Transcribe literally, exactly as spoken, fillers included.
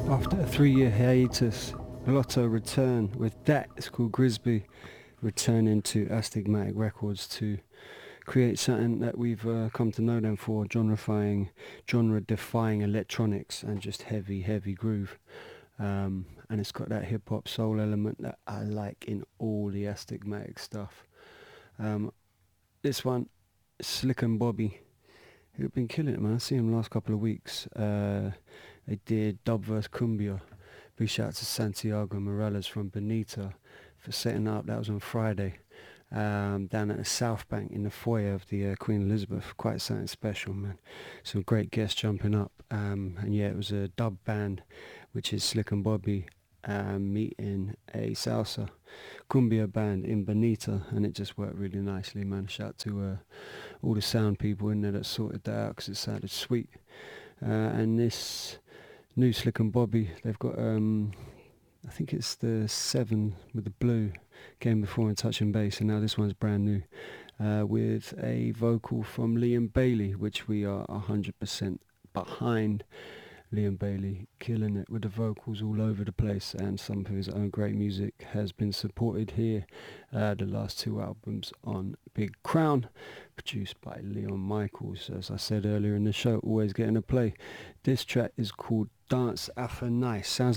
After a three-year hiatus, Lotto return with that. It's called Grisby, returning to Astigmatic Records to create something that we've uh, come to know them for, genre-defying, genre-defying electronics and just heavy, heavy groove. Um, and it's got that hip-hop soul element that I like in all the Astigmatic stuff. Um, this one, Slick and Bobby, who've been killing it, man. I see them last couple of weeks. Uh, they did Dub vs. Cumbia. Big shout out to Santiago Morales from Bonita for setting up. That was on Friday. Um, down at the South Bank in the foyer of the uh, Queen Elizabeth. Quite something special, man. Some great guests jumping up. Um, and yeah, it was a dub band, which is Slick and Bobby, um, meeting a salsa cumbia band in Bonita, and it just worked really nicely, man. Shout out to uh, all the sound people in there that sorted that out because it sounded sweet. Uh, and this new Slick and Bobby, they've got, um, I think it's the seven with the blue, came before in Touching Bass, and now this one's brand new, uh, with a vocal from Liam Bailey, which we are one hundred percent behind. Liam Bailey killing it with the vocals all over the place, and some of his own great music has been supported here. Uh, the last two albums on Big Crown, produced by Leon Michaels. As I said earlier in the show, always getting a play. This track is called Dance After Nice. Sounds